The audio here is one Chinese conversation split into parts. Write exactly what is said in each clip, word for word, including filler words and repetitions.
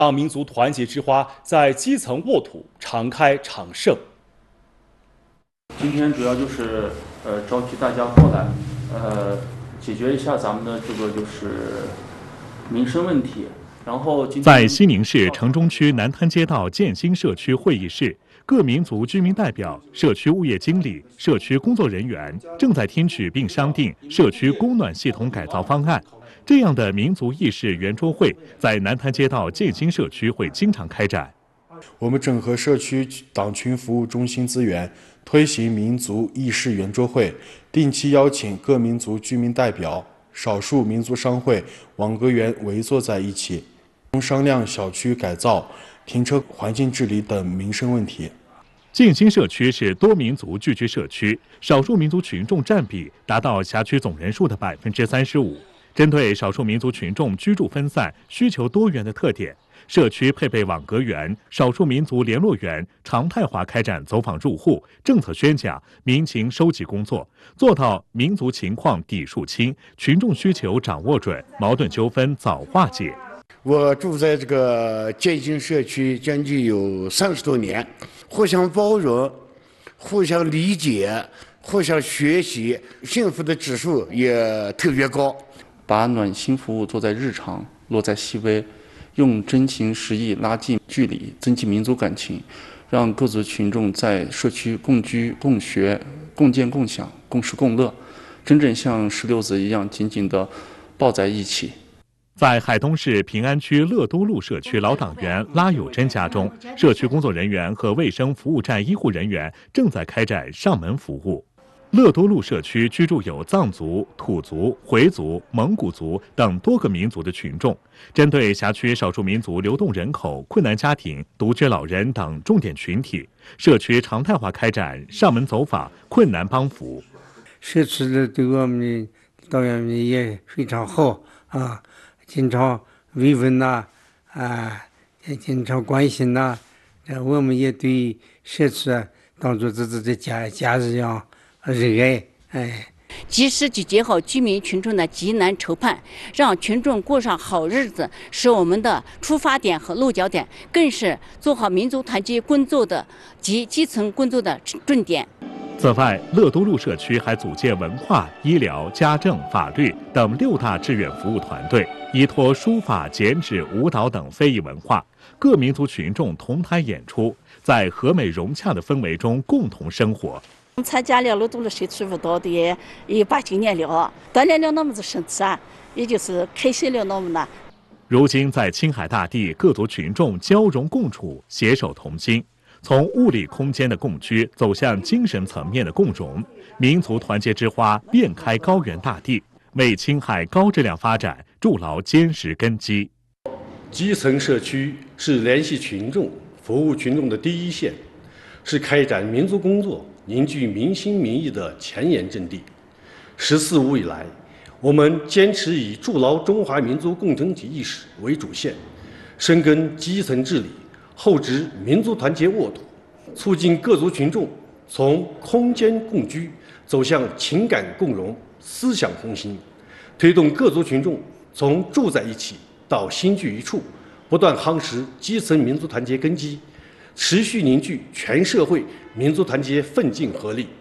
让民族团结之花在基层沃土常开常盛。 今天主要就是呃召集大家过来，呃解决一下咱们的这个就是民生问题。然后今天在西宁市城中区南滩街道建新社区会议室，各民族居民代表、社区物业经理、社区工作人员正在听取并商定社区供暖系统改造方案。这样的民族议事圆桌会在南滩街道建新社区会经常开展。 我们整合社区党群服务中心资源，推行民族议事圆桌会，定期邀请各民族居民代表、少数民族商会、网格员围坐在一起，商量小区改造、停车环境治理等民生问题。 建新社区是多民族聚居社区，少数民族群众占比达到辖区总人数的百分之三十五。针对少数民族群众居住分散、需求多元的特点，社区配备网格员、少数民族联络员，常态化开展走访入户、政策宣讲、民情收集工作，做到民族情况底数清、群众需求掌握准、矛盾纠纷早化解。 我住在这个建新社区将近有三十多年，互相包容、互相理解、互相学习，幸福的指数也特别高。 把暖心服务做在日常，落在细微，用真情实意拉近距离，增进民族感情，让各族群众在社区共居、共学、共建、共享、共事共乐，真正像石榴子一样紧紧地抱在一起。 在海东市平安区乐都路社区老党员拉有珍家中，社区工作人员和卫生服务站医护人员正在开展上门服务。乐都路社区居住有藏族、土族、回族、蒙古族等多个民族的群众，针对辖区少数民族流动人口、困难家庭、独居老人等重点群体，社区常态化开展上门走访、困难帮扶。 社区的对我们的党员们也非常好啊，经常慰问呐，啊，也经常关心呐，呃，我们也对社区当做自己的家家人一样。热爱，哎， 及时集结好居民群众的急难愁盼，让群众过上好日子，是我们的出发点和落脚点，更是做好民族团结工作的及基层工作的重点。 此外，乐都路社区还组建文化、医疗、家政、法律等六大志愿服务团队，依托书法、剪纸、舞蹈等非遗文化，各民族群众同台演出，在和美融洽的氛围中共同生活。 参加了乐都路社区舞蹈的也有八九年了，锻炼了我们的身体啊，也就是开心了我们呢。 如今，在青海大地，各族群众交融共处、携手同心，从物理空间的共居走向精神层面的共融，民族团结之花遍开高原大地，为青海高质量发展筑牢坚实根基。 基层社区是联系群众、服务群众的第一线，是开展民族工作、凝聚民心民意的前沿阵地。十四五以来，我们坚持以筑牢中华民族共同体意识为主线，深耕基层治理，厚植民族团结沃土，促进各族群众从空间共居走向情感共融、思想同心，推动各族群众从住在一起到心聚一处，不断夯实基层民族团结根基，持续凝聚全社会民族团结奋进合力。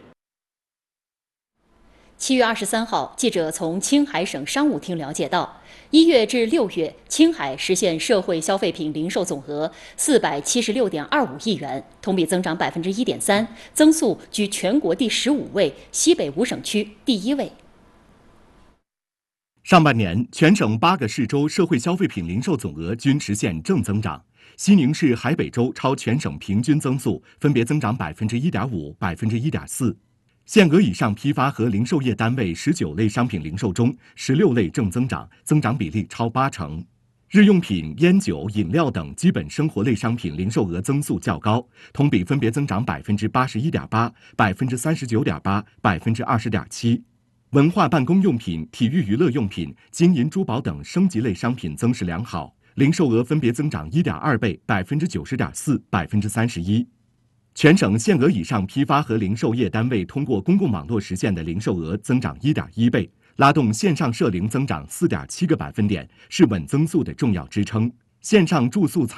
七月二十三号，记者从青海省商务厅了解到，一月至六月，青海实现社会消费品零售总额四百七十六点二五亿元，同比增长百分之一点三，增速居全国第十五位，西北五省区第一位。 上半年，全省八个市州社会消费品零售总额均实现正增长。西宁市海北州超全省平均增速，分别增长百分之一点五、百分之一点四。限额以上批发和零售业单位十九类商品零售中，十六类正增长，增长比例超八成。日用品、烟酒、饮料等基本生活类商品零售额增速较高，同比分别增长百分之八十一点八、百分之三十九点八、百分之二十点七。文化办公用品、体育娱乐用品、金银珠宝等升级类商品增势良好，零售额分别增长一点二倍、百分之九十点四、百分之三十一。全省限额以上批发和零售业单位通过公共网络实现的零售额增长一点一倍，拉动线上社零增长四点七个百分点，是稳增速的重要支撑。线上住宿餐